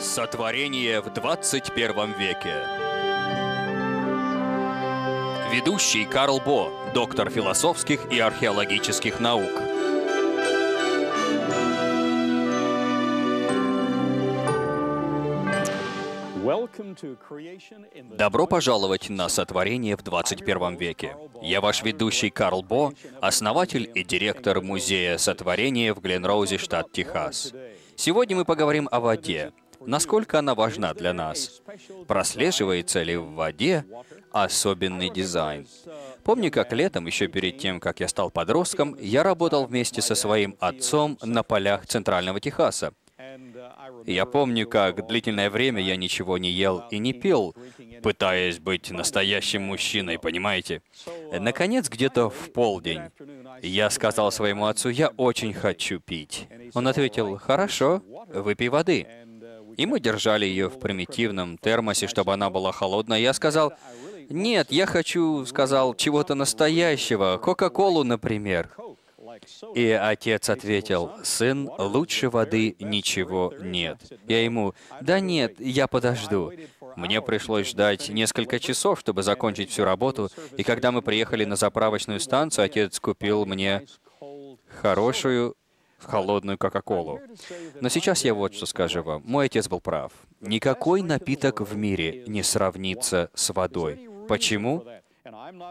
Сотворение в 21 веке. Ведущий Карл Бо, доктор философских и археологических наук. Добро пожаловать на Сотворение в 21 веке. Я ваш ведущий Карл Бо, основатель и директор Музея Сотворения в Гленроузе, штат Техас. Сегодня мы поговорим о воде. Насколько она важна для нас? Прослеживается ли в воде особенный дизайн? Помню, как летом, еще перед тем, как я стал подростком, я работал вместе со своим отцом на полях Центрального Техаса. Я помню, как длительное время я ничего не ел и не пил, пытаясь быть настоящим мужчиной, понимаете? Наконец, где-то в полдень, я сказал своему отцу: «Я очень хочу пить». Он ответил: «Хорошо, выпей воды». И мы держали ее в примитивном термосе, чтобы она была холодная. Я сказал: «Нет, я хочу, — сказал, — чего-то настоящего, Кока-Колу, например». И отец ответил: «Сын, лучше воды ничего нет». Я ему: «Да нет, я подожду». Мне пришлось ждать несколько часов, чтобы закончить всю работу, и когда мы приехали на заправочную станцию, отец купил мне хорошую холодную Кока-Колу. Но сейчас я вот что скажу вам. Мой отец был прав. Никакой напиток в мире не сравнится с водой. Почему?